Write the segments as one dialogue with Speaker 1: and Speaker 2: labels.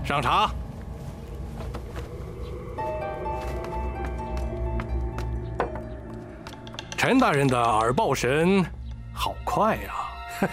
Speaker 1: 上茶。陈大人的耳报神好快呀！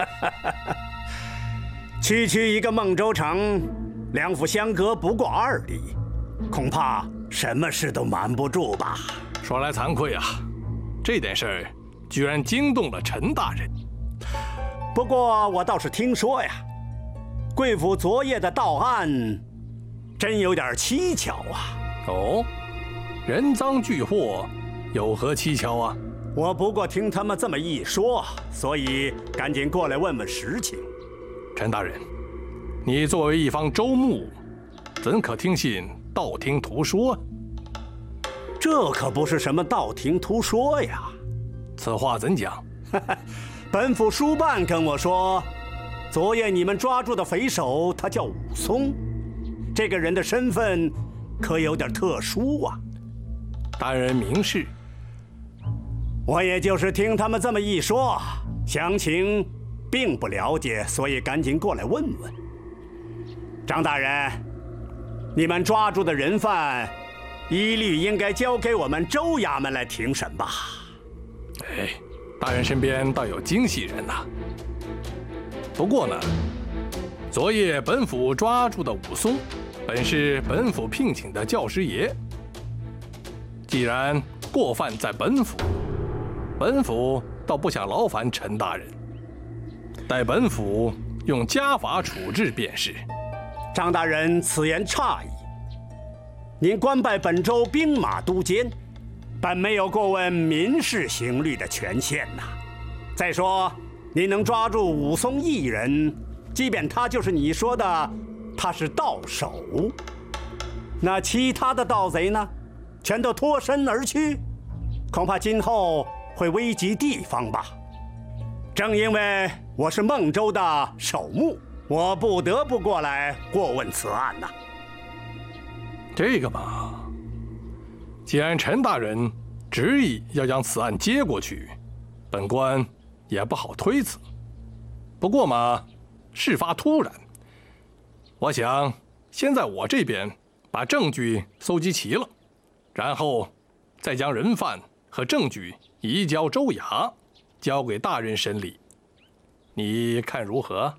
Speaker 2: 区一个孟州城，两府相隔不过2里，恐怕什么事都瞒不住吧？
Speaker 1: 说来惭愧啊，这点事儿居然惊动了陈大人。
Speaker 2: 不过我倒是听说呀，贵府昨夜的盗案，真有点蹊跷啊！
Speaker 1: 哦，人赃俱获，有何蹊跷啊？
Speaker 2: 我不过听他们这么一说，所以赶紧过来问问实情。
Speaker 1: 陈大人，你作为一方州牧，怎可听信道听途说？
Speaker 2: 这可不是什么道听途说呀。
Speaker 1: 此话怎讲？
Speaker 2: 本府书办跟我说，昨夜你们抓住的匪首，他叫武松，这个人的身份可有点特殊啊。
Speaker 1: 大人明示。
Speaker 2: 我也就是听他们这么一说，详情并不了解，所以赶紧过来问问。张大人，你们抓住的人犯，一律应该交给我们州衙门来庭审吧？
Speaker 1: 哎，大人身边倒有精细人呐。不过呢，昨夜本府抓住的武松，本是本府聘请的教师爷。既然过犯在本府，本府倒不想劳烦陈大人，待本府用家法处置便是。
Speaker 2: 张大人此言差矣。您官拜本州兵马都监，本没有过问民事刑律的权限呐。再说，您能抓住武松一人，即便他就是你说的他是盗首，那其他的盗贼呢，全都脱身而去，恐怕今后会危及地方吧。正因为我是孟州的首牧，我不得不过来过问此案呐。
Speaker 1: 这个嘛，既然陈大人执意要将此案接过去，本官也不好推辞。不过嘛，事发突然，我想先在我这边把证据搜集齐了，然后再将人犯和证据移交州衙，交给大人审理。你看如何？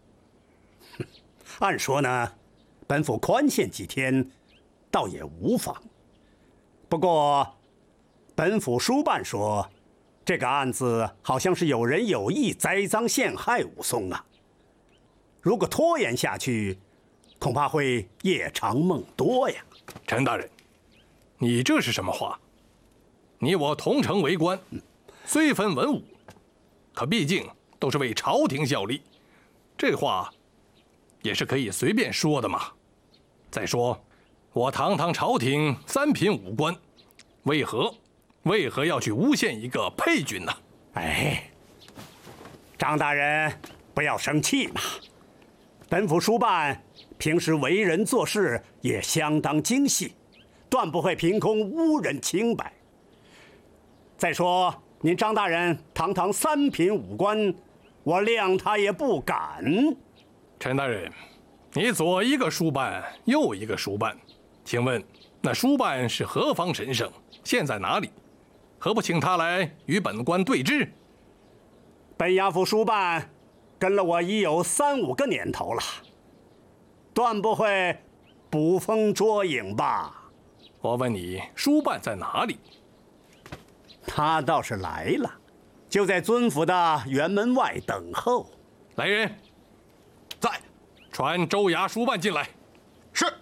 Speaker 2: 按说呢，本府宽限几天，倒也无妨。不过，本府书办说，这个案子好像是有人有意栽赃陷害武松啊。如果拖延下去，恐怕会夜长梦多呀。
Speaker 1: 陈大人，你这是什么话？你我同城为官，虽分文武，可毕竟都是为朝廷效力，这话也是可以随便说的嘛。再说，我堂堂朝廷3品武官，为何要去诬陷一个配军呢？
Speaker 2: 哎，张大人不要生气嘛。本府书办平时为人做事也相当精细，断不会凭空污人清白。再说，您张大人堂堂3品武官，我谅他也不敢。
Speaker 1: 陈大人，你左一个书办，右一个书办，请问那书办是何方神圣？现在哪里？何不请他来与本官对质？
Speaker 2: 本衙府书办跟了我已有3、5个年头了，断不会捕风捉影吧？
Speaker 1: 我问你，书办在哪里？
Speaker 2: 他倒是来了，就在尊府的辕门外等候。
Speaker 1: 来人，
Speaker 3: 在，
Speaker 1: 传州衙书办进来。
Speaker 3: 是。